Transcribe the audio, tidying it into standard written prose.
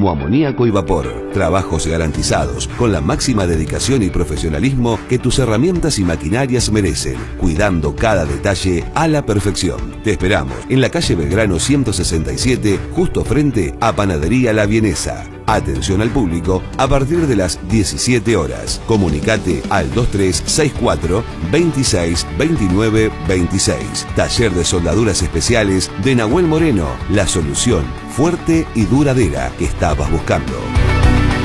como amoníaco y vapor. Trabajos garantizados, con la máxima dedicación y profesionalismo que tus herramientas y maquinarias merecen, cuidando cada detalle a la perfección. Te esperamos en la calle Belgrano 167, justo frente a Panadería La Vienesa. Atención al público a partir de las 17 horas. Comunicate al 2364 26 29 26. Taller de soldaduras especiales de Nahuel Moreno. La solución fuerte y duradera que estabas buscando.